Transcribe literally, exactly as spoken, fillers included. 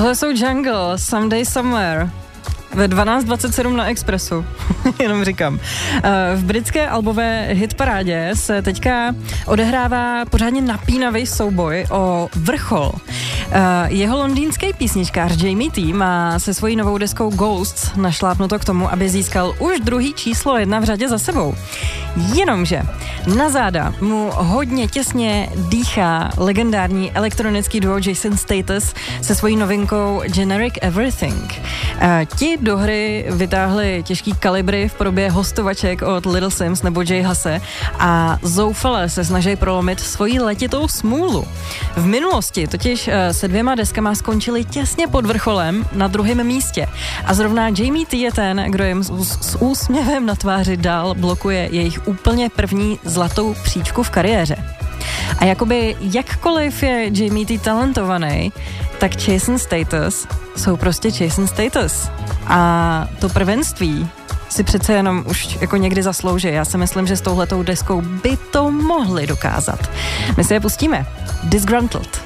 Tohle jsou Jungle, Someday Somewhere. Ve dvanáct dvacet sedm na Expressu, jenom říkám. V britské albové hitparádě se teďka odehrává pořádně napínavý souboj o vrchol. Jeho londýnský písničkář Jamie T má se svojí novou deskou Ghosts našlápnuto k tomu, aby získal už druhý číslo jedna v řadě za sebou. Jenomže na záda mu hodně těsně dýchá legendární elektronický duo Jason Status se svojí novinkou Generic Everything. Ti do hry vytáhli těžký kalibry v podobě hostovaček od Little Sims nebo Jay Husse a zoufale se snaží prolomit svoji letitou smůlu. V minulosti totiž se dvěma deskama skončili těsně pod vrcholem na druhém místě a zrovna Jamie T je ten, kdo jim s úsměvem na tváři dál blokuje jejich úplně první zlatou příčku v kariéře. A jakoby jakkoliv je Jamie T talentovaný, tak Jason Status jsou prostě Jason Status. A to prvenství si přece jenom už jako někdy zaslouží. Já si myslím, že s touhletou deskou by to mohli dokázat. My si je pustíme. Disgruntled.